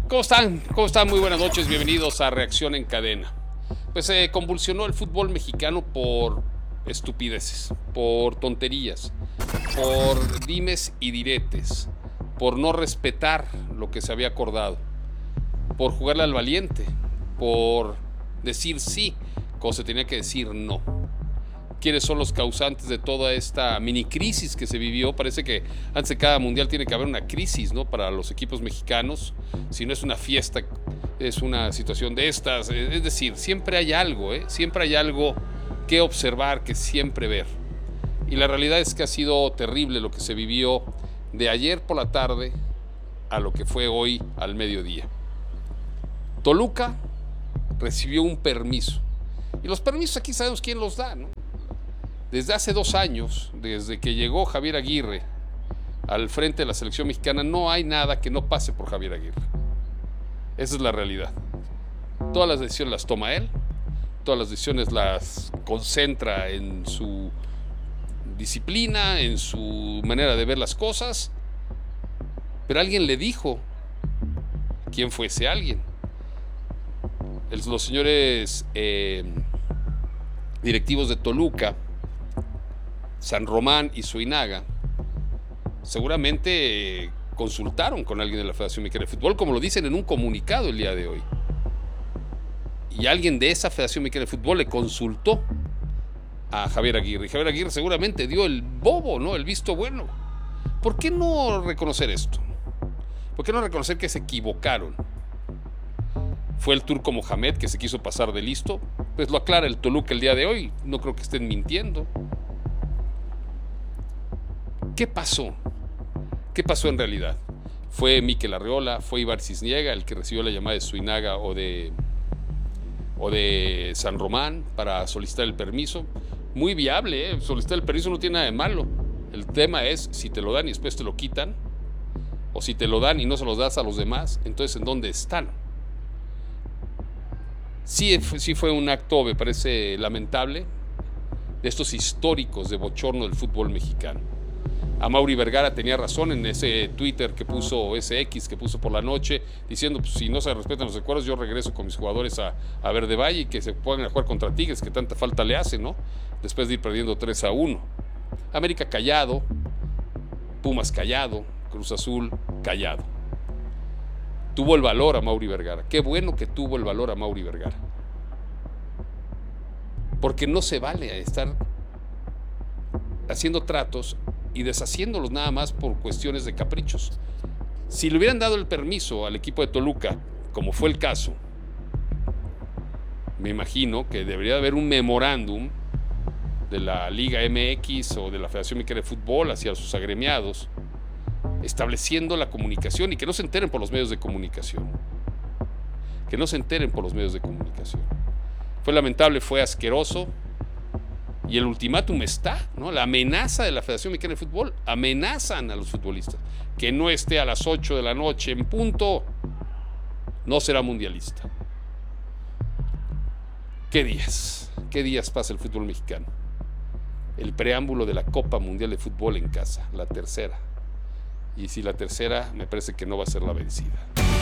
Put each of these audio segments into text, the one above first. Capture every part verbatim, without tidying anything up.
¿Cómo están? ¿Cómo están? Muy buenas noches, bienvenidos a Reacción en Cadena. Pues se eh, convulsionó el fútbol mexicano por estupideces, por tonterías, por dimes y diretes, por no respetar lo que se había acordado, por jugarle al valiente, por decir sí cuando se tenía que decir no. ¿Quiénes son los causantes de toda esta mini crisis que se vivió? Parece que antes de cada mundial tiene que haber una crisis, ¿no? Para los equipos mexicanos. Si no es una fiesta, es una situación de estas. Es decir, siempre hay algo, ¿eh? Siempre hay algo que observar, que siempre ver. Y la realidad es que ha sido terrible lo que se vivió de ayer por la tarde a lo que fue hoy al mediodía. Toluca recibió un permiso. Y los permisos aquí sabemos quién los da, ¿no? Desde hace dos años, desde que llegó Javier Aguirre al frente de la selección mexicana, no hay nada que no pase por Javier Aguirre. Esa es la realidad. Todas las decisiones las toma él, todas las decisiones las concentra en su disciplina, en su manera de ver las cosas. Pero alguien le dijo quién fue ese alguien. El, los señores eh, directivos de Toluca, San Román y Suinaga, seguramente eh, consultaron con alguien de la Federación Mexicana de Fútbol, como lo dicen en un comunicado el día de hoy. Y alguien de esa Federación Mexicana de Fútbol le consultó a Javier Aguirre. Y Javier Aguirre seguramente dio el bobo, ¿no? El visto bueno. ¿Por qué no reconocer esto? ¿Por qué no reconocer que se equivocaron? ¿Fue el turco Mohamed que se quiso pasar de listo? Pues lo aclara el Toluca el día de hoy. No creo que estén mintiendo. ¿Qué pasó? ¿Qué pasó en realidad? ¿Fue Mikel Arriola? ¿Fue Ibar Cisniega el que recibió la llamada de Suinaga o de, o de San Román para solicitar el permiso? Muy viable, ¿eh? Solicitar el permiso no tiene nada de malo. El tema es si te lo dan y después te lo quitan, o si te lo dan y no se los das a los demás, entonces ¿en dónde están? Sí, sí fue un acto, me parece lamentable, de estos históricos de bochorno del fútbol mexicano. Amaury Vergara tenía razón en ese Twitter que puso, ese X que puso por la noche, diciendo, pues si no se respetan los acuerdos, yo regreso con mis jugadores a, a Verde Valle y que se pongan a jugar contra Tigres, que tanta falta le hace, ¿no? Después de ir perdiendo tres a uno. América callado, Pumas callado, Cruz Azul callado. Tuvo el valor Amaury Vergara. Qué bueno que tuvo el valor Amaury Vergara. Porque no se vale estar haciendo tratos y deshaciéndolos nada más por cuestiones de caprichos. Si le hubieran dado el permiso al equipo de Toluca, como fue el caso, me imagino que debería haber un memorándum de la Liga M X o de la Federación Mexicana de Fútbol hacia sus agremiados, estableciendo la comunicación y que no se enteren por los medios de comunicación. Que no se enteren por los medios de comunicación. Fue lamentable, fue asqueroso. Y el ultimátum está, ¿no? La amenaza de la Federación Mexicana de Fútbol, amenazan a los futbolistas. Que no esté a las ocho de la noche en punto, no será mundialista. ¿Qué días? ¿Qué días pasa el fútbol mexicano? El preámbulo de la Copa Mundial de Fútbol en casa, la tercera. Y si la tercera, me parece que no va a ser la vencida.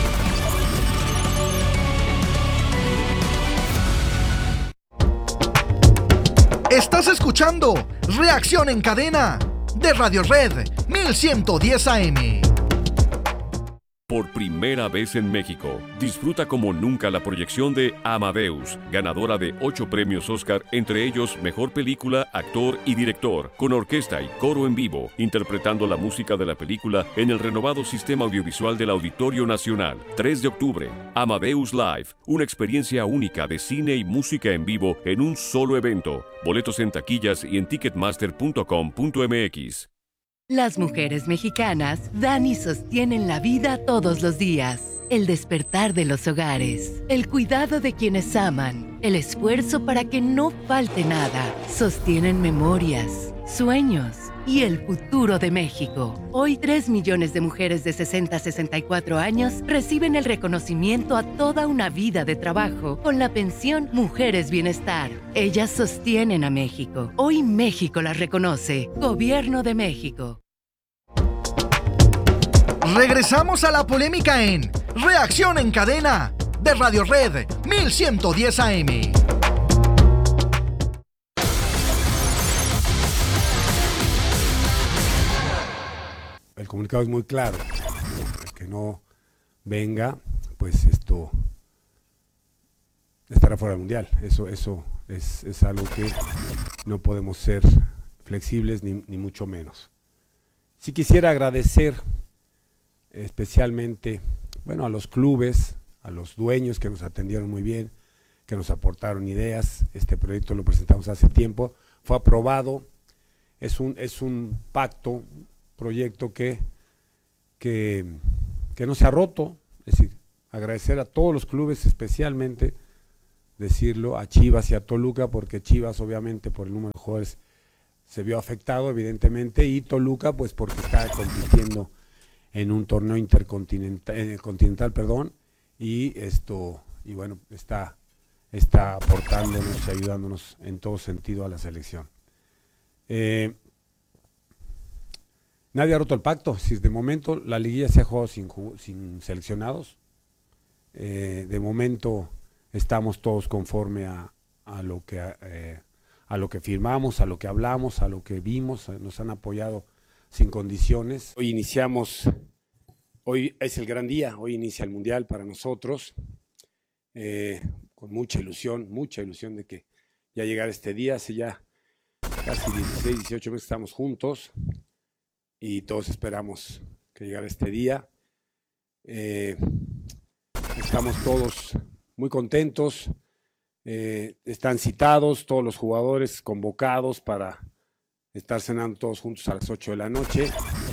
Estás escuchando Reacción en Cadena de Radio Red mil ciento diez A M. Por primera vez en México, disfruta como nunca la proyección de Amadeus, ganadora de ocho premios Oscar, entre ellos Mejor Película, Actor y Director, con orquesta y coro en vivo, interpretando la música de la película en el renovado sistema audiovisual del Auditorio Nacional. tres de octubre, Amadeus Live, una experiencia única de cine y música en vivo en un solo evento. Boletos en taquillas y en ticketmaster punto com punto m x. Las mujeres mexicanas dan y sostienen la vida todos los días. El despertar de los hogares, el cuidado de quienes aman, el esfuerzo para que no falte nada. Sostienen memorias, sueños y el futuro de México. Hoy, tres millones de mujeres de sesenta a sesenta y cuatro años reciben el reconocimiento a toda una vida de trabajo con la pensión Mujeres Bienestar. Ellas sostienen a México. Hoy México las reconoce. Gobierno de México. Regresamos a la polémica en Reacción en Cadena de Radio Red mil ciento diez A M. El comunicado es muy claro. El que no venga, pues esto estará fuera del mundial. Eso, eso es, es algo que no podemos ser flexibles ni, ni mucho menos. Sí quisiera agradecer especialmente, bueno, a los clubes, a los dueños que nos atendieron muy bien, que nos aportaron ideas. Este proyecto lo presentamos hace tiempo, fue aprobado, es un, es un pacto, proyecto que, que, que no se ha roto. Es decir, agradecer a todos los clubes, especialmente decirlo a Chivas y a Toluca, porque Chivas obviamente por el número de jugadores se vio afectado evidentemente, y Toluca pues porque está compitiendo en un torneo intercontinental, eh, continental, perdón, y esto, y bueno, está, está aportándonos y ayudándonos en todo sentido a la selección. Eh, Nadie ha roto el pacto. Si de momento la liguilla se ha jugado sin, sin seleccionados, eh, de momento estamos todos conforme a, a lo que eh, a lo que firmamos, a lo que hablamos, a lo que vimos. Nos han apoyado sin condiciones. Hoy iniciamos, hoy es el gran día, hoy inicia el Mundial para nosotros, eh, con mucha ilusión, mucha ilusión de que ya llegara este día. Hace ya casi dieciséis, dieciocho meses que estamos juntos, y todos esperamos que llegara este día. Eh, estamos todos muy contentos, eh, están citados todos los jugadores convocados para estar cenando todos juntos a las ocho de la noche.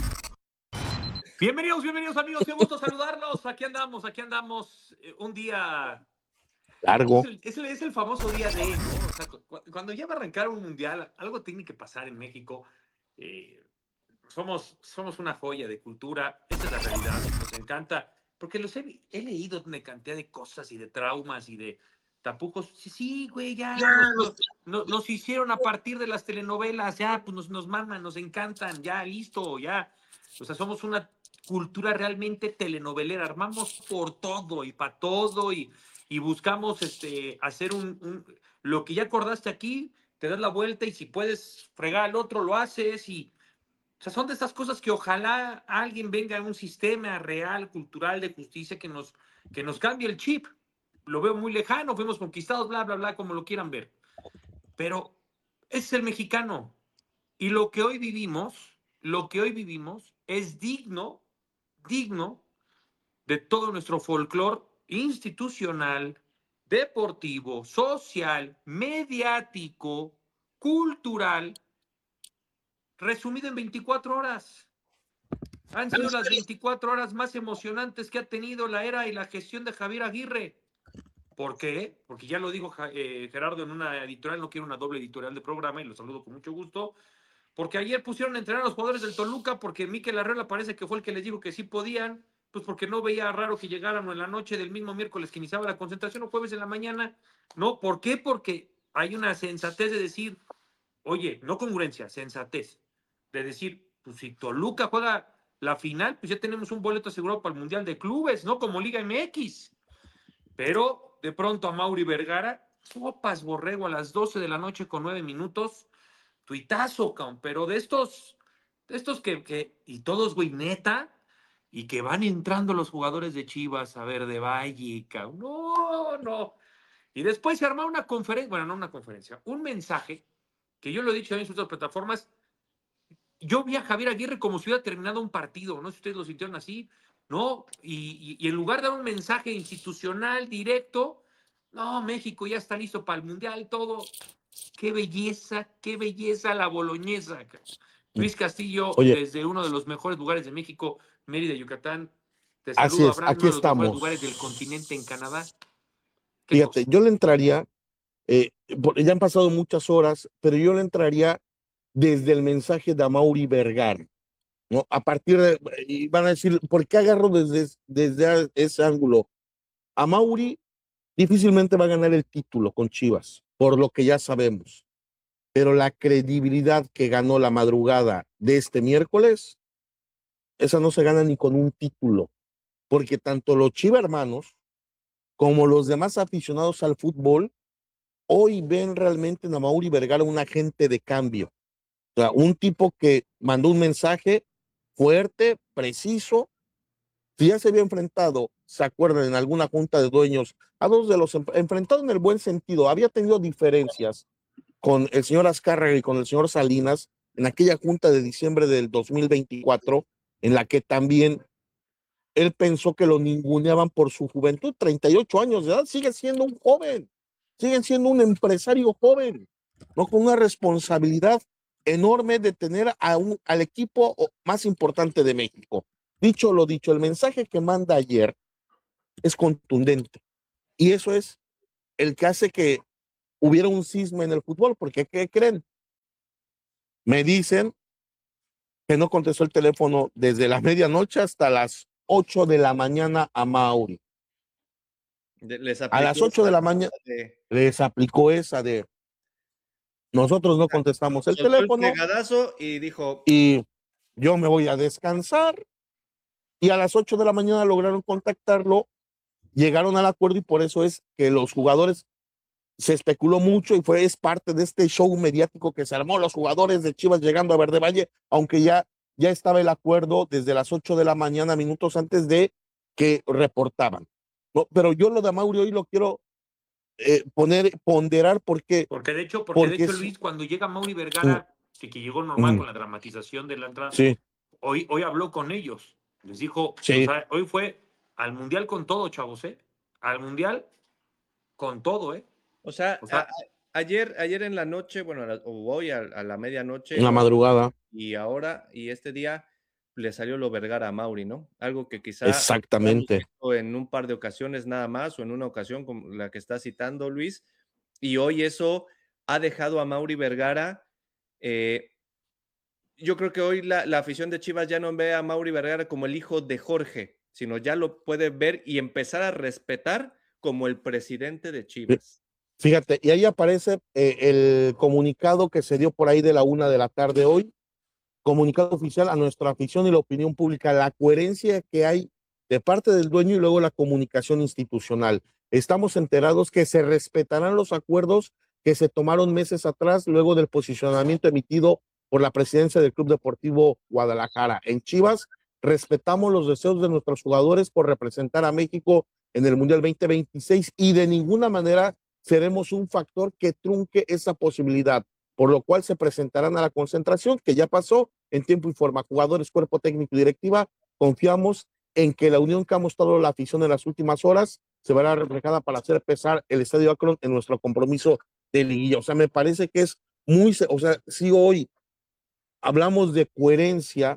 Bienvenidos, bienvenidos amigos, qué gusto saludarlos. Aquí andamos, aquí andamos, eh, un día largo. Es el, es el, es el famoso día de, ¿no? O sea, cu cuando ya va a arrancar un mundial, algo tiene que pasar en México. Eh, Somos, somos una joya de cultura, esa es la realidad, nos encanta, porque los he, he leído una cantidad de cosas y de traumas y de tapujos. Sí, sí, güey, ya, ya nos, nos, nos hicieron a partir de las telenovelas, ya, pues nos, nos mandan, nos encantan, ya, listo, ya. O sea, somos una cultura realmente telenovelera, armamos por todo y para todo y, y buscamos este, hacer un, un, lo que ya acordaste aquí, te das la vuelta y si puedes fregar al otro, lo haces y... O sea, son de estas cosas que ojalá alguien venga a un sistema real, cultural, de justicia que nos, que nos cambie el chip. Lo veo muy lejano, fuimos conquistados, bla, bla, bla, como lo quieran ver. Pero ese es el mexicano. Y lo que hoy vivimos, lo que hoy vivimos es digno, digno de todo nuestro folclore institucional, deportivo, social, mediático, cultural, resumido en veinticuatro horas. Han sido las veinticuatro horas más emocionantes que ha tenido la era y la gestión de Javier Aguirre. ¿Por qué? Porque ya lo dijo eh, Gerardo en una editorial, no quiero una doble editorial de programa y lo saludo con mucho gusto, porque ayer pusieron a entrenar a los jugadores del Toluca porque Mikel Arreola parece que fue el que les dijo que sí podían, pues porque no veía raro que llegaran en la noche del mismo miércoles que iniciaba la concentración o jueves en la mañana. ¿No? ¿Por qué? Porque hay una sensatez de decir, oye, no congruencia, sensatez. De decir, pues si Toluca juega la final, pues ya tenemos un boleto asegurado para el Mundial de Clubes, ¿no? Como Liga M X. Pero de pronto a Mauri Vergara, sopas borrego a las doce de la noche con nueve minutos, tuitazo, cabrón, pero de estos, de estos que, que, y todos, güey, neta, y que van entrando los jugadores de Chivas a ver de Valle, cabrón, no, no. Y después se arma una conferencia, bueno, no una conferencia, un mensaje, que yo lo he dicho en sus otras plataformas. Yo vi a Javier Aguirre como si hubiera terminado un partido, no sé si ustedes lo sintieron así, ¿no? Y, y, y en lugar de dar un mensaje institucional, directo, no, México ya está listo para el Mundial, todo. Qué belleza, qué belleza la boloñesa. Luis Castillo, Oye, desde uno de los mejores lugares de México, Mérida, Yucatán. Te saludo, así es, aquí uno de los estamos. mejores lugares del continente en Canadá. Fíjate, cosa? yo le entraría, eh, ya han pasado muchas horas, pero yo le entraría desde el mensaje de Amaury Vergara, ¿no? A partir de, y van a decir, ¿por qué agarro desde, desde ese ángulo? Amaury difícilmente va a ganar el título con Chivas, por lo que ya sabemos, pero la credibilidad que ganó la madrugada de este miércoles, esa no se gana ni con un título, porque tanto los Chiva hermanos como los demás aficionados al fútbol hoy ven realmente en Amaury Vergara un agente de cambio. O sea, un tipo que mandó un mensaje fuerte, preciso. Si ya se había enfrentado, se acuerdan, en alguna junta de dueños, a dos de los enfrentados en el buen sentido, había tenido diferencias con el señor Azcárraga y con el señor Salinas en aquella junta de diciembre del dos mil veinticuatro, en la que también él pensó que lo ninguneaban por su juventud, treinta y ocho años de edad, sigue siendo un joven, sigue siendo un empresario joven, ¿no? Con una responsabilidad enorme de tener a un, al equipo más importante de México. Dicho lo dicho, el mensaje que manda ayer es contundente y eso es el que hace que hubiera un cisma en el fútbol, porque ¿qué creen? Me dicen que no contestó el teléfono desde la medianoche hasta las ocho de la mañana a Mauri. Les a las ocho de la mañana de... les aplicó esa de nosotros no contestamos el Soltó teléfono el pegadazo y dijo y yo me voy a descansar, y a las ocho de la mañana lograron contactarlo, llegaron al acuerdo y por eso es que los jugadores se especuló mucho y fue es parte de este show mediático que se armó, los jugadores de Chivas llegando a Verde Valle, aunque ya, ya estaba el acuerdo desde las ocho de la mañana, minutos antes de que reportaban. No, pero yo lo de Amaury hoy lo quiero eh, poner, ponderar porque... Porque de hecho, porque, porque de hecho es... Luis, cuando llega Amaury Vergara, mm. que, que llegó normal mm. con la dramatización de la entrada, sí. hoy, hoy habló con ellos, les dijo, sí. o sea, hoy fue al Mundial con todo, chavos, ¿eh? Al Mundial con todo, ¿eh? O sea, o sea a, a, ayer, ayer en la noche, bueno, a la, o hoy a, a la medianoche. En la madrugada. Y ahora, y este día, le salió lo Vergara a Amaury, ¿no? Algo que quizá exactamente en un par de ocasiones nada más, o en una ocasión como la que está citando Luis, y hoy eso ha dejado a Amaury Vergara. Eh, yo creo que hoy la, la afición de Chivas ya no ve a Amaury Vergara como el hijo de Jorge, sino ya lo puede ver y empezar a respetar como el presidente de Chivas. Fíjate, y ahí aparece eh, el comunicado que se dio por ahí de la una de la tarde hoy, comunicado oficial a nuestra afición y la opinión pública, la coherencia que hay de parte del dueño y luego la comunicación institucional. Estamos enterados que se respetarán los acuerdos que se tomaron meses atrás luego del posicionamiento emitido por la presidencia del Club Deportivo Guadalajara. En Chivas respetamos los deseos de nuestros jugadores por representar a México en el Mundial veinte veintiséis y de ninguna manera seremos un factor que trunque esa posibilidad, por lo cual se presentarán a la concentración que ya pasó en tiempo y forma. Jugadores, cuerpo técnico y directiva, confiamos en que la unión que ha mostrado la afición en las últimas horas se verá reflejada para hacer pesar el Estadio Akron en nuestro compromiso de liguilla. O sea, me parece que es muy, o sea, si hoy hablamos de coherencia,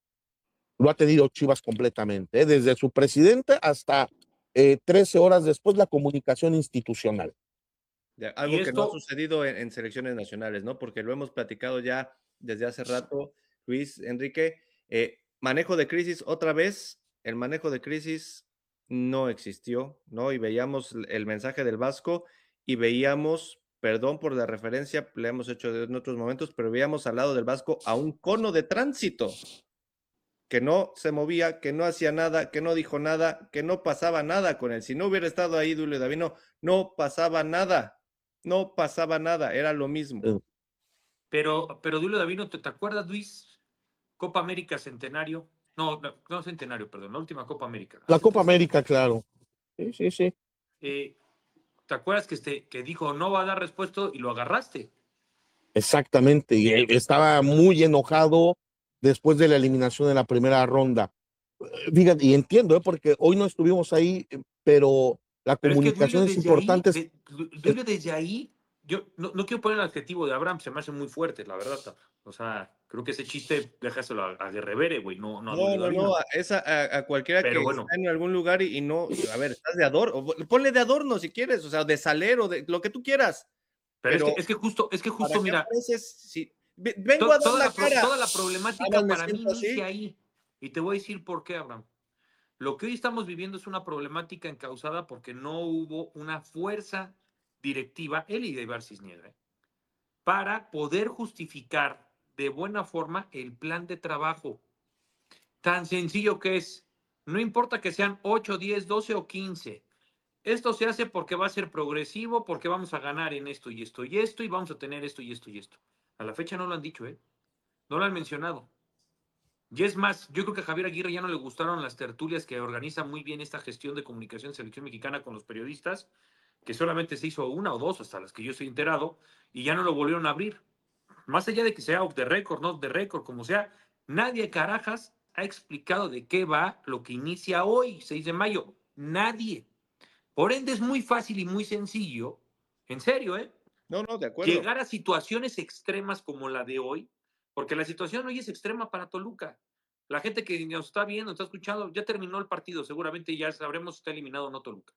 lo ha tenido Chivas completamente, ¿eh? Desde su presidente hasta eh, trece horas después la comunicación institucional. De algo que no ha sucedido en, en selecciones nacionales, ¿no? Porque lo hemos platicado ya desde hace rato, Luis, Enrique, eh, manejo de crisis otra vez, el manejo de crisis no existió, ¿no? Y veíamos el mensaje del Vasco y veíamos, perdón por la referencia, le hemos hecho en otros momentos, pero veíamos al lado del Vasco a un cono de tránsito que no se movía, que no hacía nada, que no dijo nada, que no pasaba nada con él. Si no hubiera estado ahí Dulio Davino, no pasaba nada. No pasaba nada, era lo mismo. Pero, pero Dulio Davino, ¿te, ¿te acuerdas, Luis? Copa América Centenario. No, no, no Centenario, perdón, la última Copa América. La Copa América, claro. Sí, sí, sí. Eh, ¿Te acuerdas que, este, que dijo no va a dar respuesta y lo agarraste? Exactamente, y estaba muy enojado después de la eliminación de la primera ronda. Fíjate, y entiendo, ¿eh? Porque hoy no estuvimos ahí, pero la pero comunicación es, que es importante. Ahí, de, Dulio, desde ahí, yo no, no quiero poner el adjetivo de Abraham, se me hace muy fuerte, la verdad. O sea, creo que ese chiste déjaselo a, a Guerrevere, güey. No, no, no, no, no, es a, a, a cualquiera pero que bueno. Está en algún lugar y, y no, a ver, estás de adorno, ponle de adorno si quieres, o sea, de salero, de lo que tú quieras. Pero, pero es, que, es que justo, es que justo, mira. Apareces, si, vengo to, a dar toda la, la cara. Toda la problemática para mí inicia ahí. Y te voy a decir por qué, Abraham. Lo que hoy estamos viviendo es una problemática encausada porque no hubo una fuerza directiva, él y de Ibar Cisniega, ¿eh? para poder justificar de buena forma el plan de trabajo. Tan sencillo que es, No importa que sean ocho, diez, doce o quince. Esto se hace porque va a ser progresivo, porque vamos a ganar en esto y esto y esto, y vamos a tener esto y esto y esto. A la fecha no lo han dicho, ¿eh? No lo han mencionado. Y es más, yo creo que a Javier Aguirre ya no le gustaron las tertulias que organiza muy bien esta gestión de comunicación de selección mexicana con los periodistas, que solamente se hizo una o dos, hasta las que yo estoy enterado, y ya no lo volvieron a abrir. Más allá de que sea off the record, no off the record, como sea, nadie carajas ha explicado de qué va lo que inicia hoy, seis de mayo. Nadie. Por ende, es muy fácil y muy sencillo, en serio, ¿eh? No, no, de acuerdo. Llegar a situaciones extremas como la de hoy, porque la situación hoy es extrema para Toluca. La gente que nos está viendo, está escuchando, ya terminó el partido, seguramente ya sabremos si está eliminado o no Toluca.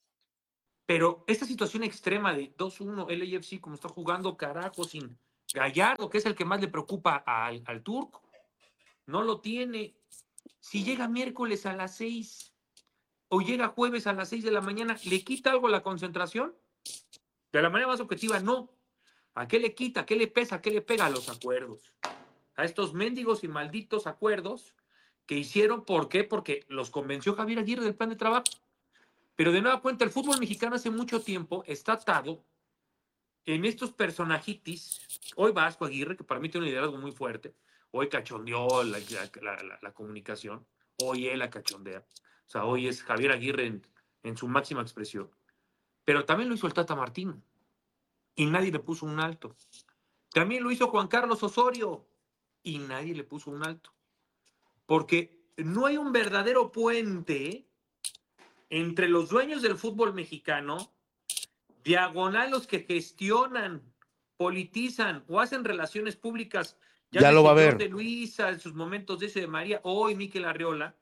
Pero esta situación extrema de dos uno L A F C, como está jugando, carajo, sin Gallardo, que es el que más le preocupa al, al turco, no lo tiene. Si llega miércoles a las seis o llega jueves a las seis de la mañana, ¿le quita algo la concentración? De la manera más objetiva, no. ¿A qué le quita? ¿A qué le pesa? ¿A qué le pega? A los acuerdos. A estos mendigos y malditos acuerdos que hicieron. ¿Por qué? Porque los convenció Javier Aguirre del plan de trabajo. Pero de nueva cuenta, el fútbol mexicano hace mucho tiempo está atado en estos personajitis. Hoy Vasco Aguirre, que para mí tiene un liderazgo muy fuerte. Hoy cachondeó la, la, la, la comunicación. Hoy él la cachondea. O sea, hoy es Javier Aguirre en, en su máxima expresión. Pero también lo hizo el Tata Martino. Y nadie le puso un alto. También lo hizo Juan Carlos Osorio. Y nadie le puso un alto. Porque no hay un verdadero puente entre los dueños del fútbol mexicano, diagonal los que gestionan, politizan o hacen relaciones públicas. Ya, ya lo va a ver. De Luisa, en sus momentos de ese de María, hoy Miquel Arriola.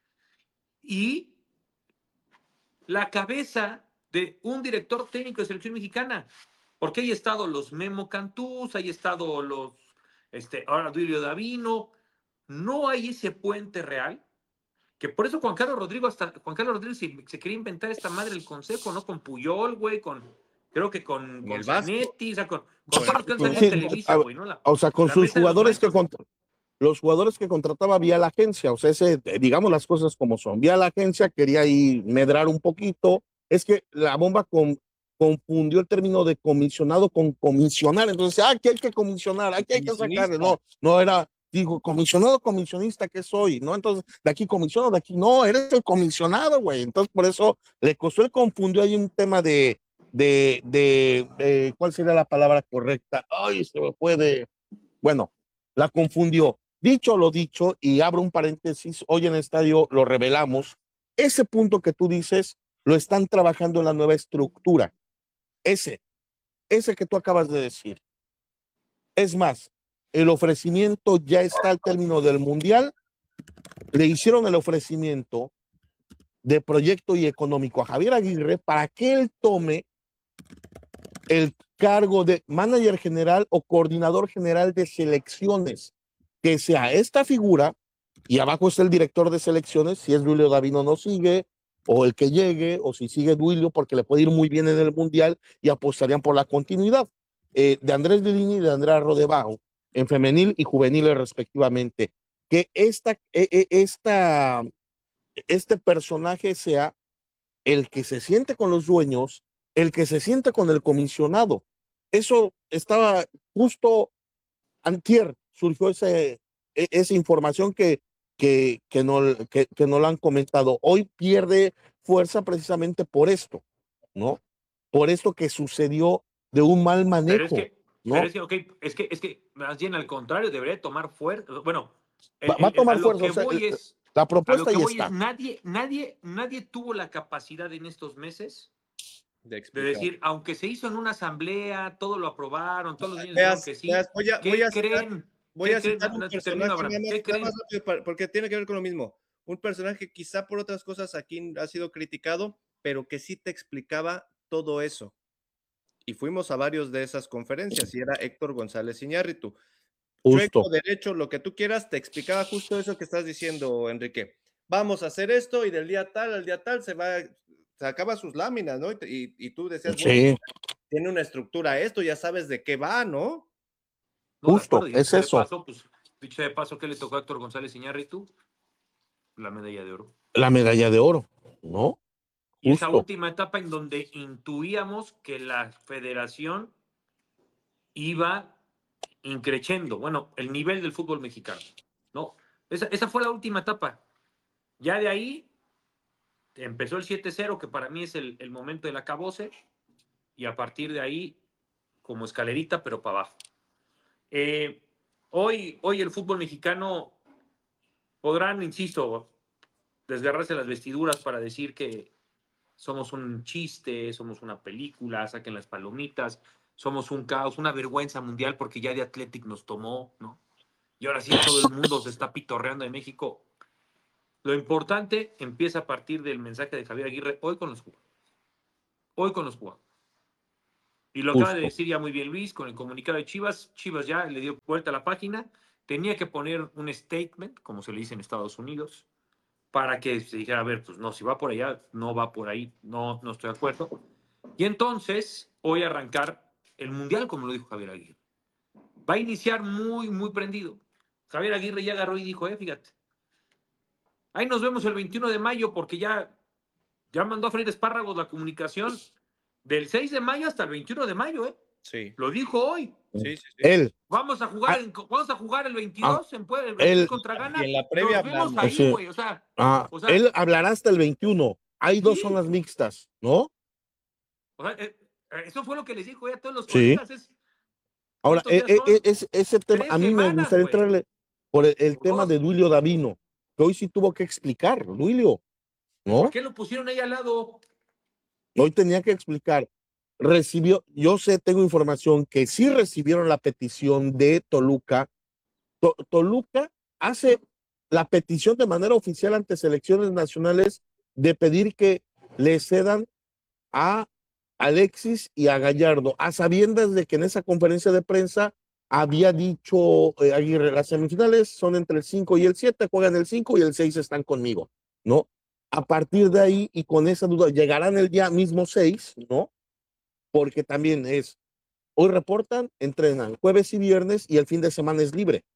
Y la cabeza de un director técnico de selección mexicana. Porque hay estado los Memo Cantús, hay estado los, este, ahora Duilio Davino. No hay ese puente real, que por eso Juan Carlos Rodrigo, hasta Juan Carlos Rodríguez se, se quería inventar esta madre del consejo, ¿no? Con Puyol, güey, con, creo que con, con Zanetti, o sea, con, con todos los que han salido en Televisa, güey, ¿no? La, o sea, con sus jugadores que contra, los jugadores que contrataba vía la agencia, o sea, ese, digamos las cosas como son, vía la agencia quería ahí medrar un poquito. Es que la bomba con confundió el término de comisionado con comisionar, entonces, ah, aquí hay que comisionar, aquí hay que sacarle, no, no era, digo, comisionado, comisionista, ¿qué soy? ¿No? Entonces, de aquí comisiono, de aquí, no, eres el comisionado, güey, entonces por eso le costó, él confundió ahí un tema de, de, de, de, ¿cuál sería la palabra correcta? Ay, se me puede, bueno, la confundió. Dicho lo dicho, y abro un paréntesis, hoy en el estadio lo revelamos, ese punto que tú dices, lo están trabajando en la nueva estructura. Ese, ese que tú acabas de decir. Es más, el ofrecimiento ya está al término del Mundial. Le hicieron el ofrecimiento de proyecto y económico a Javier Aguirre para que él tome el cargo de manager general o coordinador general de selecciones, que sea esta figura, y abajo está el director de selecciones, si es Duilio Davino no sigue, o el que llegue, o si sigue Duilio, porque le puede ir muy bien en el Mundial y apostarían por la continuidad eh, de Andrés Lilini y de Andrea Rodebao, en femenil y juvenil respectivamente. Que esta, eh, esta, este personaje sea el que se siente con los dueños, el que se siente con el comisionado. Eso estaba justo antier, surgió ese, esa información que Que, que, no, que, que no lo han comentado. Hoy pierde fuerza precisamente por esto, ¿no? Por esto que sucedió de un mal manejo. Pero es que, ¿no? pero es que, okay, es que, es que más bien al contrario, debería tomar fuerza. Bueno, va, va a tomar a lo fuerza. Que O sea, voy es, la propuesta a lo que ya voy está. Es, nadie, nadie, nadie tuvo la capacidad en estos meses de, de decir, aunque se hizo en una asamblea, todo lo aprobaron, todos los niños veas, dijeron que sí. Veas, voy a, ¿Qué voy a creen? Citar, voy a citar creen? un personaje, Termino, nada más, ¿Qué creen? nada más rápido, porque tiene que ver con lo mismo. Un personaje quizá por otras cosas aquí ha sido criticado, pero que sí te explicaba todo eso. Y fuimos a varios de esas conferencias y era Héctor González Iñárritu. Chueco, derecho, lo que tú quieras, te explicaba justo eso que estás diciendo, Enrique. Vamos a hacer esto y del día tal al día tal se va, se acaba sus láminas, ¿no? Y, y, y tú decías, sí. bueno, tiene una estructura esto, ya sabes de qué va, ¿no? no justo, es eso. De paso, pues, dicho de paso, ¿qué le tocó a Héctor González Iñárritu? La medalla de oro. la medalla de oro, ¿no? Y esa Justo. última etapa en donde intuíamos que la federación iba increciendo, bueno, el nivel del fútbol mexicano, ¿no? Esa, esa fue la última etapa. Ya de ahí empezó el siete cero, que para mí es el, el momento del acabose, y a partir de ahí, como escalerita, pero para abajo. Eh, hoy, hoy el fútbol mexicano podrán, insisto, desgarrarse las vestiduras para decir que somos un chiste, somos una película, saquen las palomitas, somos un caos, una vergüenza mundial porque ya de Athletic nos tomó, ¿no? Y ahora sí todo el mundo se está pitorreando de México. Lo importante empieza a partir del mensaje de Javier Aguirre hoy con los jugadores. Hoy con los jugadores. Y lo Justo. acaba de decir ya muy bien Luis con el comunicado de Chivas. Chivas ya le dio vuelta a la página. Tenía que poner un statement, como se le dice en Estados Unidos, para que se dijera, a ver, pues no, si va por allá, no va por ahí, no, no estoy de acuerdo. Y entonces, hoy arrancar el Mundial, como lo dijo Javier Aguirre. Va a iniciar muy, muy prendido. Javier Aguirre ya agarró y dijo, eh, fíjate, ahí nos vemos el veintiuno de mayo, porque ya, ya mandó a freír espárragos la comunicación del seis de mayo hasta el veintiuno de mayo, ¿eh? Sí. Lo dijo hoy. Sí, sí, sí. Él. Vamos a jugar, Ah, en, vamos a jugar el veintidós ah, en Puebla, el él, contra Ghana. Y en la previa Nos vemos hablamos. ahí, güey, o sea, ah, o sea, él hablará hasta el veintiuno. Hay dos sí. zonas mixtas, ¿no? O sea, eh, eso fue lo que les dijo ya a todos los Sí. colegas. Es, Ahora, ¿cuántos eh, días eh, son? es, ese tema, Tres a mí me semanas, gustaría güey. entrarle por el, el Por tema dos. de Duilio Davino, que hoy sí tuvo que explicar, Duilio, ¿no? ¿Por qué lo pusieron ahí al lado? Hoy tenía que explicar. Recibió, yo sé, tengo información que sí recibieron la petición de Toluca. To- Toluca hace la petición de manera oficial ante selecciones nacionales de pedir que le cedan a Alexis y a Gallardo, a sabiendas de que en esa conferencia de prensa había dicho eh, Aguirre, las semifinales son entre el cinco y el siete, juegan el cinco y el seis están conmigo, ¿no? A partir de ahí y con esa duda, llegarán el día mismo seis, ¿no? Porque también es, hoy reportan, entrenan jueves y viernes y el fin de semana es libre.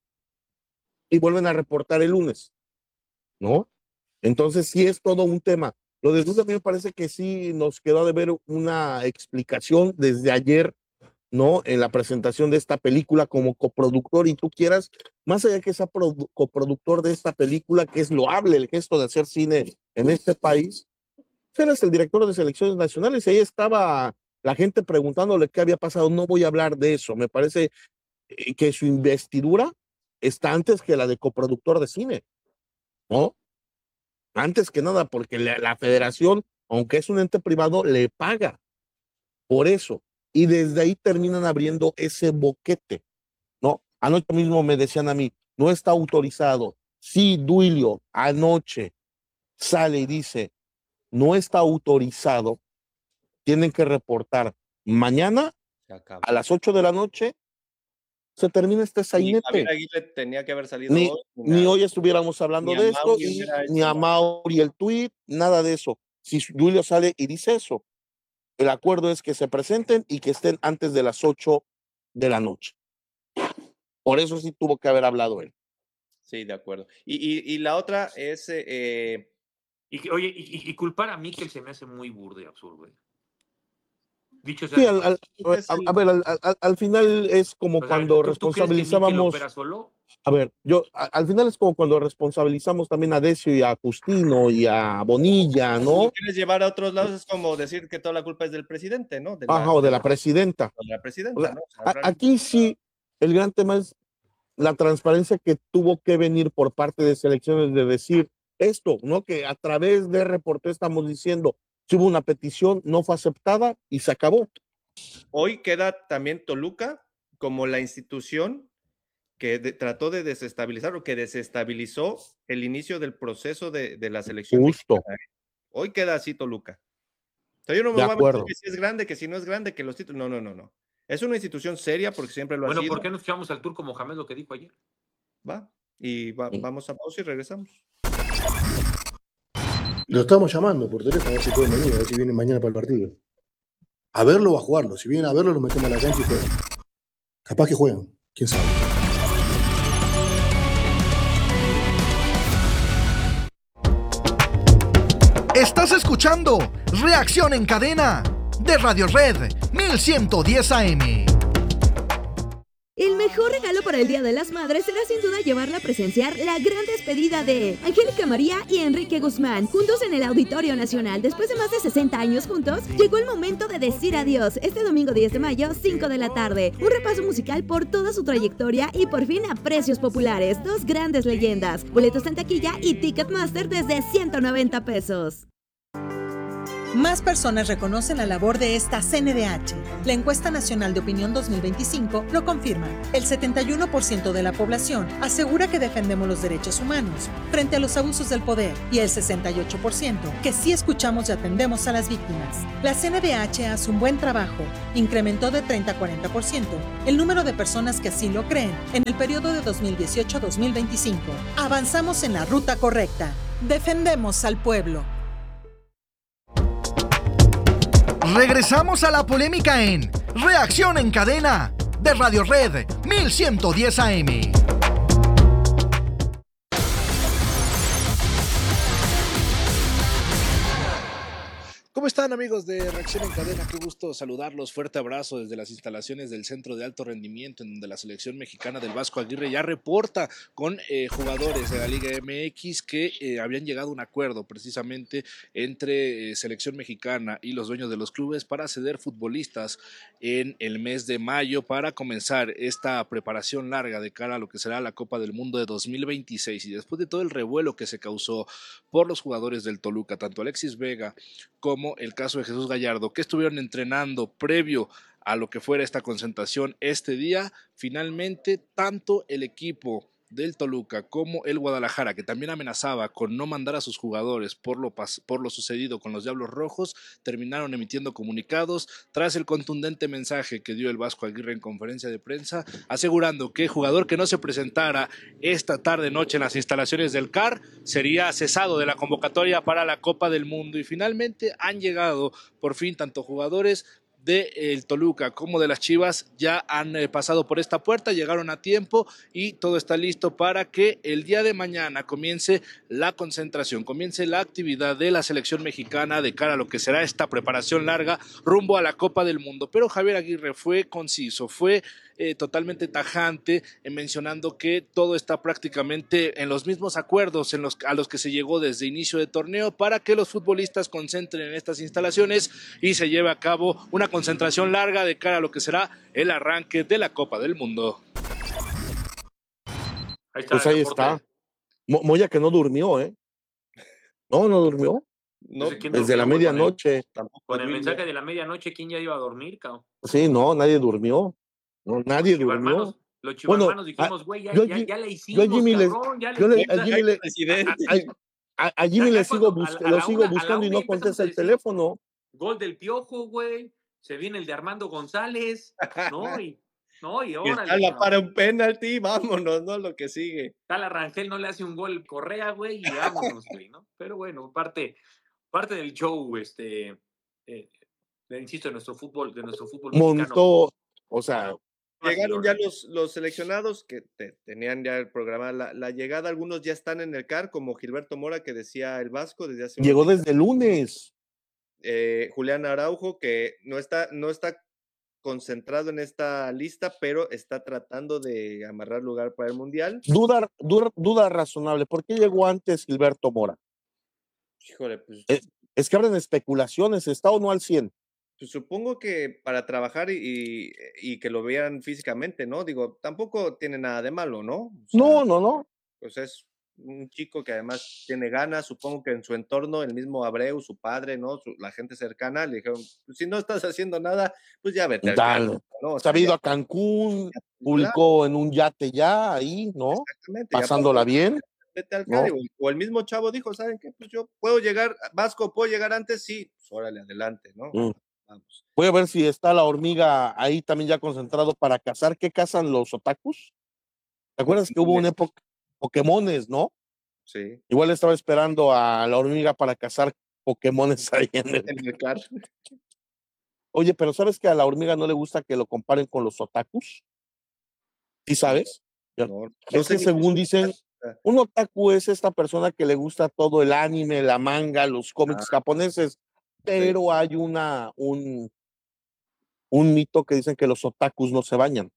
Y vuelven a reportar el lunes, ¿no? Entonces sí es todo un tema. Lo de Duda a mí me parece que sí nos quedó de ver una explicación desde ayer, ¿no? En la presentación de esta película como coproductor y tú quieras, más allá que sea produ- coproductor de esta película, que es loable el gesto de hacer cine en este país, eres el director de selecciones nacionales y ahí estaba la gente preguntándole qué había pasado. No voy a hablar de eso. Me parece eh, que su investidura está antes que la de coproductor de cine, ¿no? Antes que nada, porque la, la federación, aunque es un ente privado, le paga por eso. Y desde ahí terminan abriendo ese boquete, ¿no? Anoche mismo me decían a mí, no está autorizado. Sí, Duilio, anoche sale y dice, no está autorizado, tienen que reportar mañana Se acaba. a las ocho de la noche, se termina este Ni sainete. Javier Aguirre tenía que haber salido Ni, hoy. ni nada. hoy estuviéramos hablando Ni a de esto, Mauri y, hubiera hecho ni a nada. Mauri el tuit, nada de eso. Si Duilio sale y dice eso, el acuerdo es que se presenten y que estén antes de las ocho de la noche. Por eso sí tuvo que haber hablado él. Sí, de acuerdo. Y, y, y la otra es, eh, eh, Y, que- oye, y, y- y culpar a Mikel se me hace muy burdo y absurdo, güey. Dicho sea Sí, de al, paso. al- a, a ver, al, al- al final es como O sea, cuando ¿tú, tú crees que Mikel responsabilizábamos. opera solo? A ver, yo a- al final es como cuando responsabilizamos también a Decio y a Justino y a Bonilla, si ¿no? lo quieres llevar a otros lados, es como decir que toda la culpa es del presidente, ¿no? De la, Ajá, o de la presidenta. de la presidenta, O sea, ¿no? O sea, a- realmente- aquí sí, el gran tema es la transparencia que tuvo que venir por parte de selecciones de decir esto, ¿no? Que a través de reporte estamos diciendo, si hubo una petición, no fue aceptada y se acabó. Hoy queda también Toluca como la institución que de- trató de desestabilizar o que desestabilizó el inicio del proceso de, de la selección Justo. mexicana, ¿eh? Hoy queda así Toluca. O sea, yo no me De voy a meter acuerdo. que si es grande, que si no es grande, que los títulos. No, no, no, no. Es una institución seria porque siempre lo Bueno, ha sido. ¿por qué no escuchamos al turco Mohamed lo que dijo ayer? Va. Y va- Sí. vamos a pausa y regresamos. Lo estamos llamando por teléfono a ver si pueden venir, a ver si vienen mañana para el partido. A verlo o a jugarlo. Si vienen a verlo, lo metemos a la cancha y juegan. Capaz que juegan, quién sabe. Estás escuchando Reacción en Cadena de Radio Red mil ciento diez A M. El mejor regalo para el Día de las Madres será sin duda llevarla a presenciar la gran despedida de Angélica María y Enrique Guzmán, juntos en el Auditorio Nacional. Después de más de sesenta años juntos, llegó el momento de decir adiós. Este domingo diez de mayo, cinco de la tarde. Un repaso musical por toda su trayectoria y por fin a precios populares. Dos grandes leyendas. Boletos en taquilla y Ticketmaster desde ciento noventa pesos. Más personas reconocen la labor de esta C N D H. La encuesta nacional de opinión dos mil veinticinco lo confirma. El setenta y uno por ciento de la población asegura que defendemos los derechos humanos frente a los abusos del poder y el sesenta y ocho por ciento que sí escuchamos y atendemos a las víctimas. La C N D H hace un buen trabajo. Incrementó de treinta a cuarenta por ciento el número de personas que así lo creen en el periodo de dos mil dieciocho a dos mil veinticinco. Avanzamos en la ruta correcta. Defendemos al pueblo. Regresamos a la polémica en Reacción en Cadena de Radio Red mil ciento diez A M. ¿Cómo están, amigos de Reacción en Cadena? Qué gusto saludarlos. Fuerte abrazo desde las instalaciones del Centro de Alto Rendimiento, en donde la selección mexicana del Vasco Aguirre ya reporta con eh, jugadores de la Liga M X que eh, habían llegado a un acuerdo precisamente entre eh, selección mexicana y los dueños de los clubes para ceder futbolistas en el mes de mayo para comenzar esta preparación larga de cara a lo que será la Copa del Mundo de dos mil veintiséis. Y después de todo el revuelo que se causó por los jugadores del Toluca, tanto Alexis Vega como el caso de Jesús Gallardo, que estuvieron entrenando previo a lo que fuera esta concentración este día, finalmente tanto el equipo del Toluca como el Guadalajara, que también amenazaba con no mandar a sus jugadores por lo, por lo sucedido con los Diablos Rojos, terminaron emitiendo comunicados tras el contundente mensaje que dio el Vasco Aguirre en conferencia de prensa, asegurando que el jugador que no se presentara esta tarde noche en las instalaciones del C A R sería cesado de la convocatoria para la Copa del Mundo. Y finalmente han llegado por fin tanto jugadores del Toluca como de las Chivas, ya han eh, pasado por esta puerta, llegaron a tiempo y todo está listo para que el día de mañana comience la concentración, comience la actividad de la selección mexicana de cara a lo que será esta preparación larga rumbo a la Copa del Mundo. Pero Javier Aguirre fue conciso, fue eh, totalmente tajante en mencionando que todo está prácticamente en los mismos acuerdos en los, a los que se llegó desde inicio de torneo para que los futbolistas concentren en estas instalaciones y se lleve a cabo una concentración larga de cara a lo que será el arranque de la Copa del Mundo. Ahí está, pues ahí está. Mo Moya que no durmió, ¿eh? No, no durmió. No, desde la medianoche. Con el mensaje de la medianoche, ¿quién ya iba a dormir, cabrón? Sí, no, nadie durmió. No, nadie los durmió. Los chivarmanos dijimos, güey, ya, ya, ya le hicimos, yo a Jimmy cabrón, les, ya le yo le, hicimos. a Jimmy le, a, a, a Jimmy le sigo, bus, a, a lo sigo una, buscando y no contesta el teléfono. Gol del Piojo, güey. Se viene el de Armando González. No, y, no, y órale. Está la para un penalti, vámonos, ¿no? Lo que sigue. Tal Rangel no le hace un gol Correa, güey, y vámonos, güey, ¿no? Pero bueno, parte, parte del show, este, eh, le insisto, de nuestro fútbol, de nuestro fútbol Montó, mexicano. O sea, llegaron ya los, los seleccionados que te, tenían ya el programa, la, la llegada, algunos ya están en el C A R, como Gilberto Mora, que decía el Vasco desde hace llegó desde el lunes. Eh, Julián Araujo, que no está, no está concentrado en esta lista, pero está tratando de amarrar lugar para el Mundial. Duda, duda, duda razonable, ¿por qué llegó antes Gilberto Mora? Híjole, pues... Es, es que abren especulaciones, ¿está o no al cien? Pues supongo que para trabajar y, y, y que lo vean físicamente, ¿no? Digo, tampoco tiene nada de malo, ¿no? O sea, no, no, no. Pues es un chico que además tiene ganas, supongo que en su entorno, el mismo Abreu, su padre, ¿no? Su, la gente cercana le dijeron, pues, si no estás haciendo nada, pues ya vete al campo, ¿no? O sea, se ha ido a Cancún, publicó claro. en un yate ya ahí, ¿no? Exactamente. Pasándola pasó, bien. Vete al carro. ¿No? O el mismo chavo dijo, ¿saben qué? Pues yo puedo llegar, Vasco, ¿puedo llegar antes? Sí, pues órale, adelante, ¿no? Mm. Vamos. Voy a ver si está la hormiga ahí también ya concentrado para cazar. ¿Qué cazan los otakus? ¿Te acuerdas que hubo una época Pokémones, no? Sí. Igual estaba esperando a la hormiga para cazar Pokémones ahí en el, en el car. Oye, pero ¿sabes que a la hormiga no le gusta que lo comparen con los otakus? ¿Sí sabes? No, no es que según dicen, Un otaku es esta persona que le gusta todo el anime, la manga, los cómics ah, japoneses, pero sí. hay una, un, un mito que dicen que los otakus no se bañan.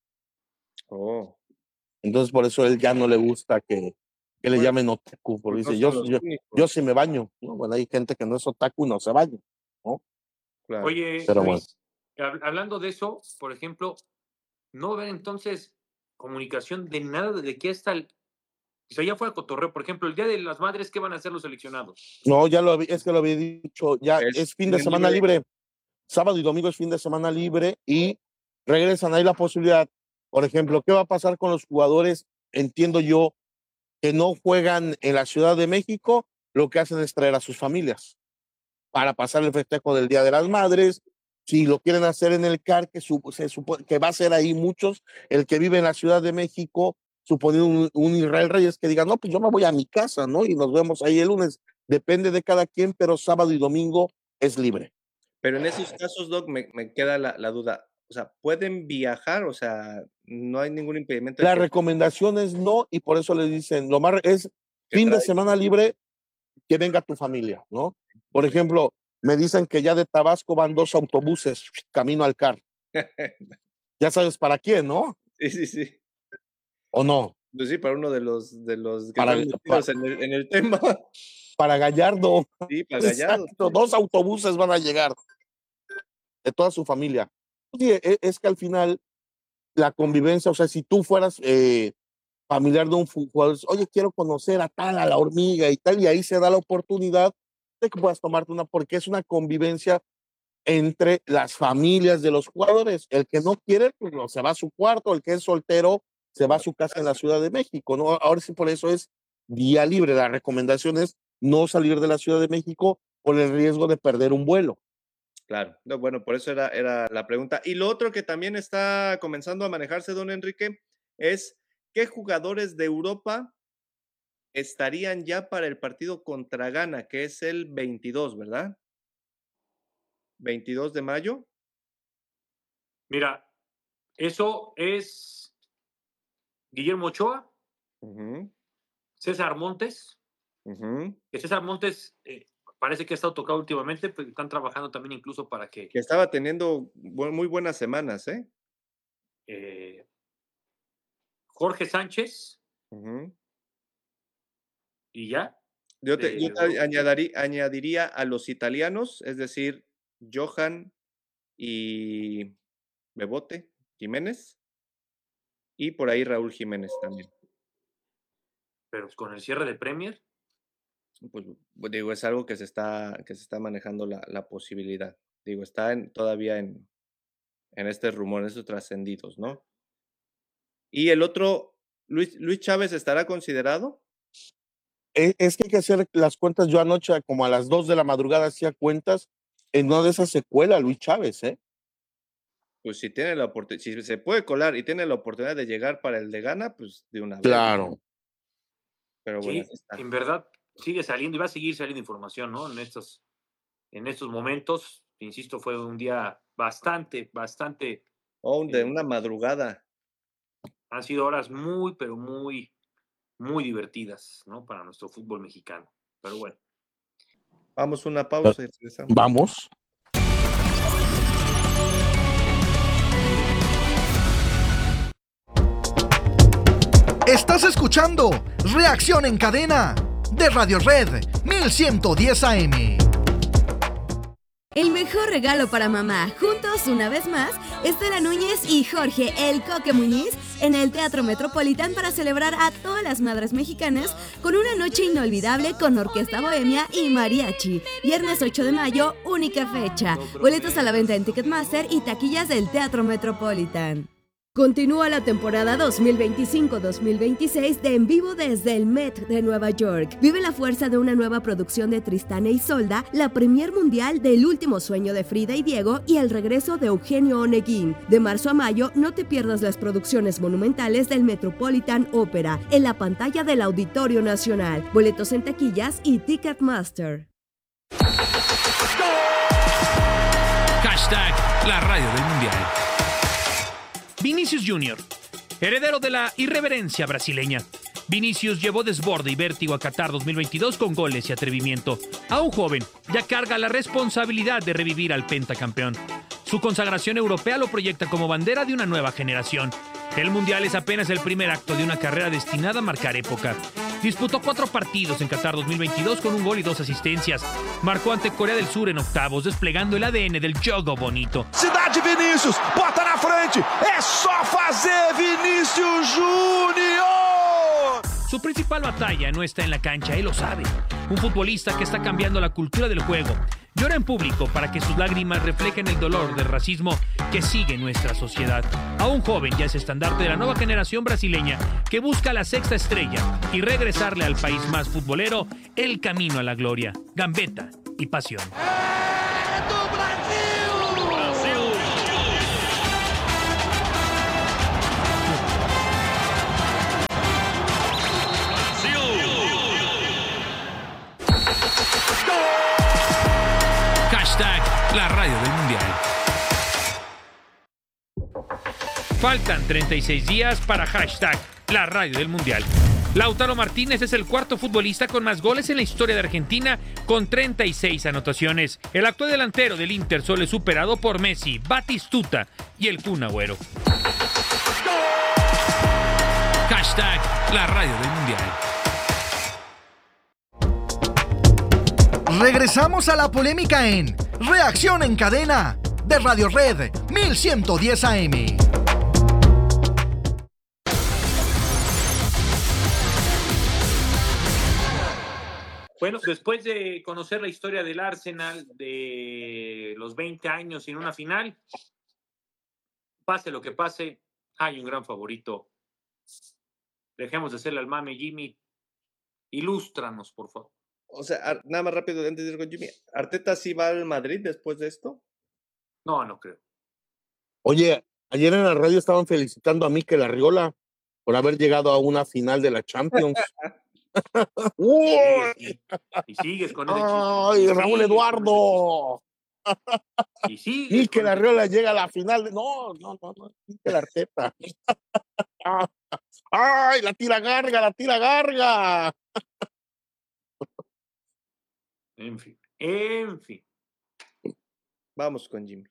Oh. Entonces por eso él ya no le gusta que, que le bueno, llamen otaku, porque dice, yo, yo, yo sí me baño. ¿No? Bueno, hay gente que no es otaku y no se baña, ¿no? Claro. Oye, pero Luis, bueno. hablando de eso, por ejemplo, no va a haber entonces comunicación de nada de que hasta el... O sea, ya fue a cotorreo, por ejemplo, el Día de las Madres, ¿qué van a hacer los seleccionados? No, ya lo es que lo había dicho, ya es, es fin de semana libre. libre. Sábado y domingo es fin de semana libre y regresan ahí la posibilidad. Por ejemplo, ¿qué va a pasar con los jugadores? Entiendo yo que no juegan en la Ciudad de México, lo que hacen es traer a sus familias para pasar el festejo del Día de las Madres. Si lo quieren hacer en el C A R, que, su, se supone, que va a ser ahí muchos, el que vive en la Ciudad de México, suponiendo un, un Israel Reyes que diga, no, pues yo me voy a mi casa, ¿no? Y nos vemos ahí el lunes. Depende de cada quien, pero sábado y domingo es libre. Pero en esos casos, Doc, me, me queda la, la duda. O sea, ¿pueden viajar? O sea, no hay ningún impedimento. La que... recomendación es no, y por eso le dicen, lo más es fin de semana libre, que venga tu familia, ¿no? Por ejemplo, me dicen que ya de Tabasco van dos autobuses camino al C A R. Ya sabes para quién, ¿no? Sí, sí, sí. ¿O no? Pues sí, para uno de los de los que para, están para, en, el, en el tema. Para Gallardo. Sí, para Gallardo. Exacto, dos autobuses van a llegar de toda su familia. Sí, es que al final la convivencia, o sea, si tú fueras eh, familiar de un jugador, oye, quiero conocer a tal, a la hormiga y tal, y ahí se da la oportunidad de que puedas tomarte una, porque es una convivencia entre las familias de los jugadores. El que no quiere, pues no, se va a su cuarto, el que es soltero se va a su casa en la Ciudad de México, ¿no? Ahora sí, por eso es día libre. La recomendación es no salir de la Ciudad de México por el riesgo de perder un vuelo. Claro, no, bueno, por eso era, era la pregunta. Y lo otro que también está comenzando a manejarse, don Enrique, es qué jugadores de Europa estarían ya para el partido contra Ghana, que es el veintidós, ¿verdad? veintidós de mayo. Mira, eso es Guillermo Ochoa, uh-huh. César Montes, uh-huh. que César Montes eh, parece que ha estado tocado últimamente, pero están trabajando también incluso para que... Que estaba teniendo bu- muy buenas semanas, ¿eh? eh Jorge Sánchez, uh-huh. y ya. Yo te, eh, yo te añadiría, añadiría a los italianos, es decir, Johan y Bebote Jiménez, y por ahí Raúl Jiménez también. Pero con el cierre de Premier. Pues digo, es algo que se está, que se está manejando la, la posibilidad. Digo, está en, todavía en, en este rumor, en estos trascendidos, ¿no? Y el otro, Luis, Luis Chávez, ¿estará considerado? Es, es que hay que hacer las cuentas. Yo anoche, como a las dos de la madrugada, hacía cuentas en una de esas secuelas, Luis Chávez, ¿eh? Pues si tiene la oportunidad, si se puede colar y tiene la oportunidad de llegar para el de Ghana, pues de una vez. Claro. Pero bueno, sí, en verdad sigue saliendo y va a seguir saliendo información, ¿no? En estos, en estos momentos, insisto, fue un día bastante, bastante. Oh, de eh, una madrugada. Han sido horas muy, pero muy, muy divertidas, ¿no? Para nuestro fútbol mexicano. Pero bueno. Vamos a una pausa y regresamos. Vamos. Estás escuchando Reacción en Cadena de Radio Red mil ciento diez A M. El mejor regalo para mamá, juntos una vez más, Estela Núñez y Jorge El Coque Muñiz en el Teatro Metropolitan para celebrar a todas las madres mexicanas con una noche inolvidable con orquesta bohemia y mariachi. Viernes ocho de mayo, única fecha. Boletos a la venta en Ticketmaster y taquillas del Teatro Metropolitan. Continúa la temporada dos mil veinticinco dos mil veintiséis de En Vivo desde el Met de Nueva York. Vive la fuerza de una nueva producción de Tristán e Isolda, la premier mundial del Último Sueño de Frida y Diego y el regreso de Eugenio Oneguín. De marzo a mayo, no te pierdas las producciones monumentales del Metropolitan Opera en la pantalla del Auditorio Nacional. Boletos en taquillas y Ticketmaster. Hashtag la radio del mundial. Vinicius Junior, heredero de la irreverencia brasileña, Vinicius llevó desborde y vértigo a Qatar dos mil veintidós con goles y atrevimiento. A un joven ya carga la responsabilidad de revivir al pentacampeón. Su consagración europea lo proyecta como bandera de una nueva generación. El Mundial es apenas el primer acto de una carrera destinada a marcar época. Disputó cuatro partidos en Qatar dos mil veintidós con un gol y dos asistencias. Marcó ante Corea del Sur en octavos, desplegando el A D N del jogo bonito. Cidade Vinícius, bota na frente, é só fazer Vinícius Júnior. Su principal batalla no está en la cancha, él lo sabe. Un futbolista que está cambiando la cultura del juego. Llora en público para que sus lágrimas reflejen el dolor del racismo que sigue en nuestra sociedad. A un joven ya es estandarte de la nueva generación brasileña que busca la sexta estrella y regresarle al país más futbolero el camino a la gloria, gambeta y pasión. La radio del Mundial. Faltan treinta y seis días para hashtag la radio del Mundial. Lautaro Martínez es el cuarto futbolista con más goles en la historia de Argentina, con treinta y seis anotaciones. El actual delantero del Inter solo es superado por Messi, Batistuta y el Kun Agüero. Hashtag la radio del Mundial. Regresamos a la polémica en Reacción en Cadena de Radio Red mil ciento diez A M. Bueno, después de conocer la historia del Arsenal de los veinte años sin una final, pase lo que pase, hay un gran favorito. Dejemos de hacerle al mame, Jimmy. Ilústranos, por favor. O sea, nada más rápido antes de ir con Jimmy. ¿Arteta sí va al Madrid después de esto? No, no creo. Oye, ayer en la radio estaban felicitando a Mikel Arriola por haber llegado a una final de la Champions. Y, y sigues con ese chiste. ¡Ay, Raúl sigues Eduardo! Y sigues Mikel Arriola llega a la final. De... No, no, no, no. Mikel Arteta. ¡Ay, la tira Garga, la tira Garga! En fin, en fin. Vamos con Jimmy.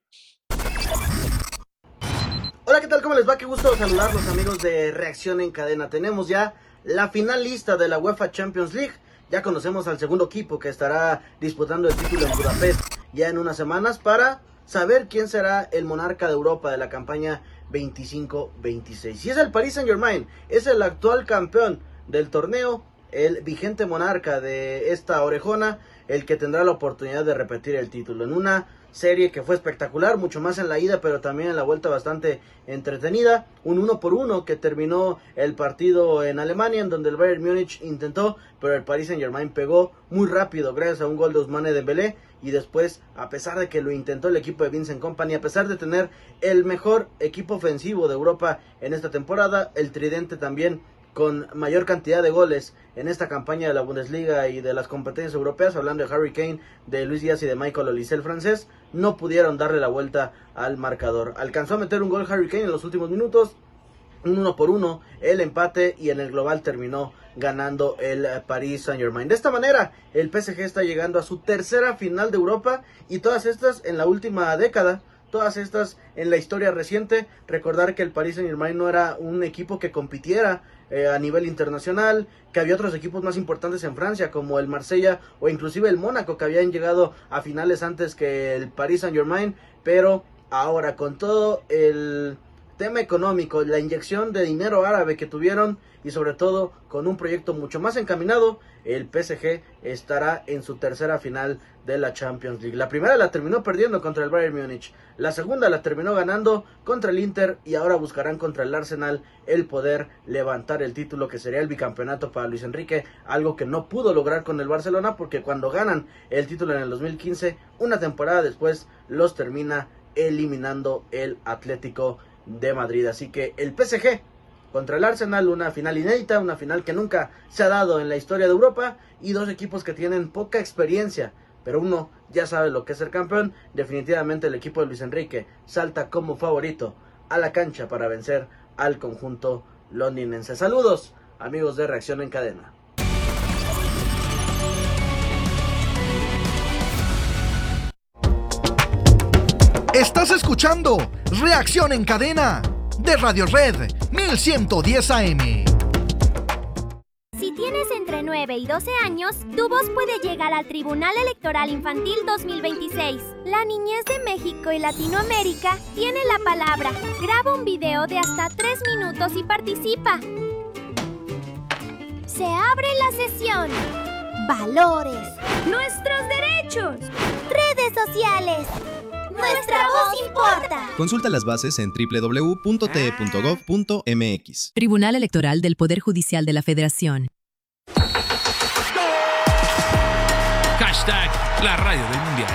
Hola, ¿qué tal? ¿Cómo les va? Qué gusto saludarlos, amigos de Reacción en Cadena. Tenemos ya la final lista de la UEFA Champions League. Ya conocemos al segundo equipo que estará disputando el título en Budapest ya en unas semanas para saber quién será el monarca de Europa de la campaña veinticinco veintiséis. Si es el Paris Saint-Germain, es el actual campeón del torneo, el vigente monarca de esta orejona, el que tendrá la oportunidad de repetir el título en una serie que fue espectacular, mucho más en la ida, pero también en la vuelta bastante entretenida. Un uno por uno que terminó el partido en Alemania, en donde el Bayern Múnich intentó, pero el Paris Saint-Germain pegó muy rápido gracias a un gol de Ousmane Dembélé. Y después, a pesar de que lo intentó el equipo de Vincent Kompany, a pesar de tener el mejor equipo ofensivo de Europa en esta temporada, el tridente también con mayor cantidad de goles en esta campaña de la Bundesliga y de las competencias europeas, hablando de Harry Kane, de Luis Díaz y de Michael Olise, el francés, no pudieron darle la vuelta al marcador. Alcanzó a meter un gol Harry Kane en los últimos minutos, un uno por uno, el empate, y en el global terminó ganando el Paris Saint-Germain. De esta manera, el P S G está llegando a su tercera final de Europa, y todas estas en la última década. Todas estas en la historia reciente. Recordar que el Paris Saint-Germain no era un equipo que compitiera eh, a nivel internacional, que había otros equipos más importantes en Francia, como el Marsella o inclusive el Mónaco, que habían llegado a finales antes que el Paris Saint-Germain. Pero ahora, con todo el tema económico, la inyección de dinero árabe que tuvieron, y sobre todo con un proyecto mucho más encaminado, el P S G estará en su tercera final de la Champions League. La primera la terminó perdiendo contra el Bayern Múnich, la segunda la terminó ganando contra el Inter, y ahora buscarán contra el Arsenal el poder levantar el título, que sería el bicampeonato para Luis Enrique, algo que no pudo lograr con el Barcelona, porque cuando ganan el título en el dos mil quince, una temporada después los termina eliminando el Atlético de Madrid. Así que el P S G contra el Arsenal, una final inédita, una final que nunca se ha dado en la historia de Europa, y dos equipos que tienen poca experiencia, pero uno ya sabe lo que es ser campeón. Definitivamente el equipo de Luis Enrique salta como favorito a la cancha para vencer al conjunto londinense. Saludos amigos de Reacción en Cadena. Estás escuchando Reacción en Cadena de Radio Red mil ciento diez A M. Si tienes entre nueve y doce años, tu voz puede llegar al Tribunal Electoral Infantil dos mil veintiséis. La niñez de México y Latinoamérica tiene la palabra. Graba un video de hasta tres minutos y participa. Se abre la sesión. Valores. Nuestros derechos. Redes sociales. Nuestra voz importa. Consulta las bases en doble u doble u doble u punto t e punto gov punto m x. Tribunal Electoral del Poder Judicial de la Federación. Hashtag la radio del mundial.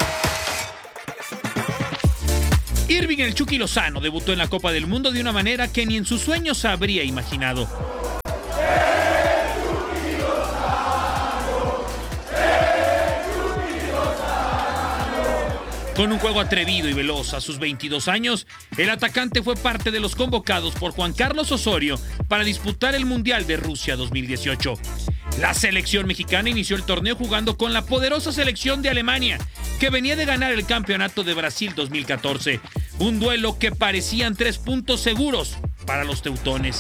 Irving el Chucky Lozano debutó en la Copa del Mundo de una manera que ni en sus sueños habría imaginado. Con un juego atrevido y veloz a sus veintidós años, el atacante fue parte de los convocados por Juan Carlos Osorio para disputar el Mundial de Rusia dos mil dieciocho. La selección mexicana inició el torneo jugando con la poderosa selección de Alemania, que venía de ganar el campeonato de Brasil dos mil catorce. Un duelo que parecían tres puntos seguros para los teutones.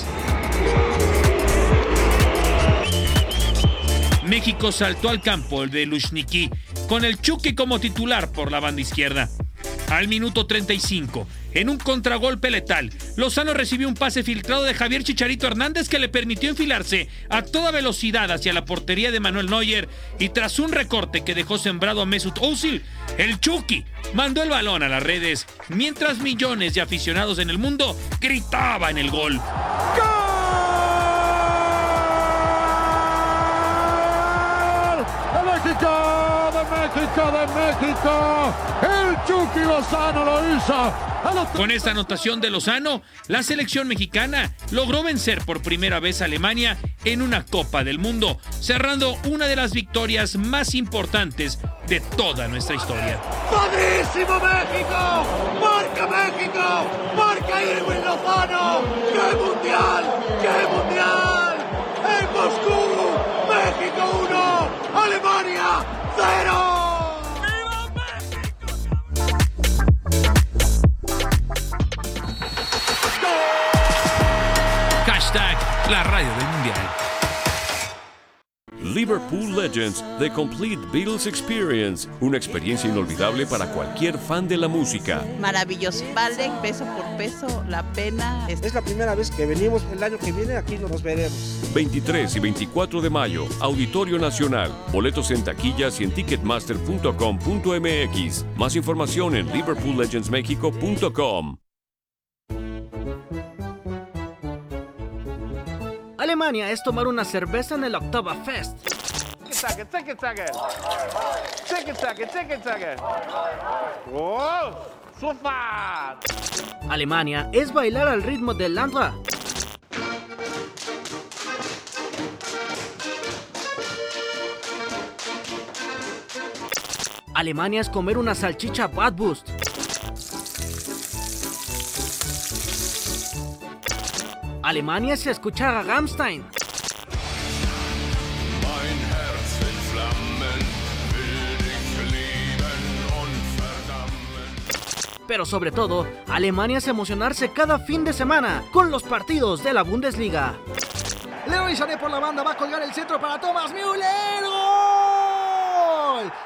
México saltó al campo de Luzhniki, con el Chucky como titular por la banda izquierda. Al minuto treinta y cinco, en un contragolpe letal, Lozano recibió un pase filtrado de Javier Chicharito Hernández que le permitió enfilarse a toda velocidad hacia la portería de Manuel Neuer, y tras un recorte que dejó sembrado a Mesut Özil, el Chucky mandó el balón a las redes, mientras millones de aficionados en el mundo gritaban el gol. México, de México, de México, el Chucky Lozano lo hizo. Con esta anotación de Lozano, la selección mexicana logró vencer por primera vez a Alemania en una Copa del Mundo, cerrando una de las victorias más importantes de toda nuestra historia. ¡Padrísimo México! ¡Marca México! ¡Marca Irving Lozano! ¡Qué mundial! ¡Qué mundial! ¡En Moscú! ¡México uno! ¡Alemania cero! ¡Viva México! Hashtag la radio del mundial. Liverpool Legends, The Complete Beatles Experience, una experiencia inolvidable para cualquier fan de la música. Maravilloso, vale peso por peso la pena. Es la primera vez que venimos, el año que viene aquí nos veremos. veintitrés y veinticuatro de mayo, Auditorio Nacional. Boletos en taquillas y en ticketmaster punto com punto m x. Más información en liverpool legends mexico punto com. Alemania es tomar una cerveza en el Oktoberfest. Alemania es bailar al ritmo del Landra. Alemania es comer una salchicha Bratwurst. Alemania es escuchar a Rammstein. Pero sobre todo, Alemania es emocionarse cada fin de semana con los partidos de la Bundesliga. Leroy Sané por la banda va a colgar el centro para Thomas Müller. ¡Gol! ¡Gol!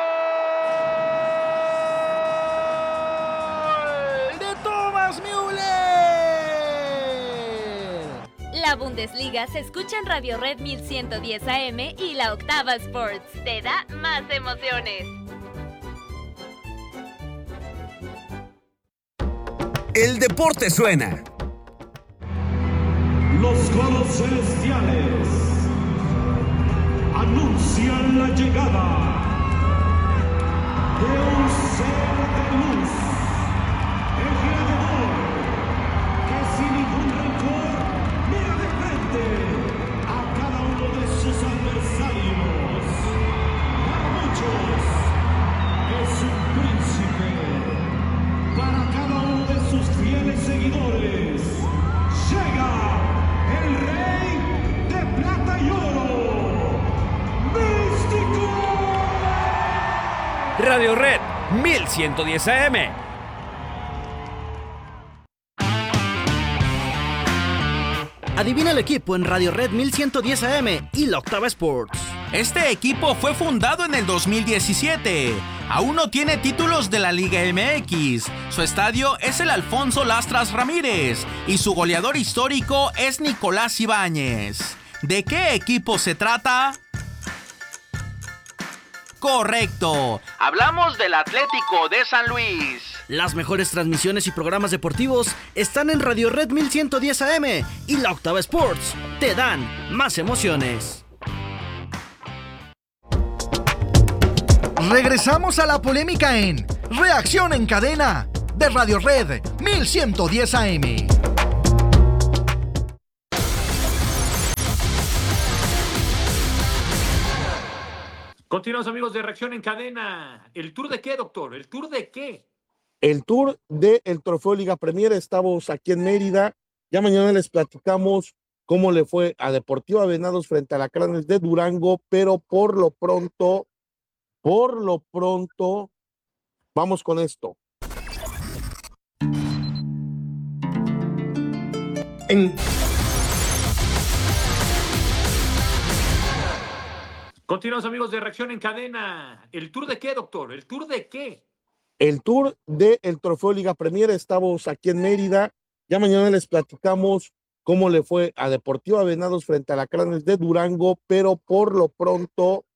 ¡De Thomas Müller! La Bundesliga se escucha en Radio Red mil ciento diez A M y la Octava Sports. Te da más emociones. El deporte suena. Los coros celestiales anuncian la llegada de un ser de luz, el gladiador, que sin ningún rencor mira de frente a cada uno de sus adversarios. Para muchos es un príncipe, para cada uno de sus fieles seguidores llega el rey Radio Red mil ciento diez A M. Adivina el equipo en Radio Red mil ciento diez A M y la Octava Sports. Este equipo fue fundado en el dos mil diecisiete. Aún no tiene títulos de la Liga M X. Su estadio es el Alfonso Lastras Ramírez y su goleador histórico es Nicolás Ibáñez. ¿De qué equipo se trata? Correcto. Hablamos del Atlético de San Luis. Las mejores transmisiones y programas deportivos están en Radio Red mil ciento diez A M y la Octava Sports. Te dan más emociones. Regresamos a la polémica en Reacción en Cadena de Radio Red mil ciento diez A M. Continuamos, amigos de Reacción en Cadena. ¿El tour de qué, doctor? ¿El tour de qué? El tour del Trofeo Liga Premier. Estamos aquí en Mérida. Ya mañana les platicamos cómo le fue a Deportiva Venados frente a Alacranes de Durango, pero por lo pronto, por lo pronto, vamos con esto. En... Continuamos, amigos de Reacción en Cadena. ¿El tour de qué, doctor? ¿El tour de qué? El tour del Trofeo Liga Premier. Estamos aquí en Mérida. Ya mañana les platicamos cómo le fue a Deportiva Venados frente a Alacranes de Durango, pero por lo pronto,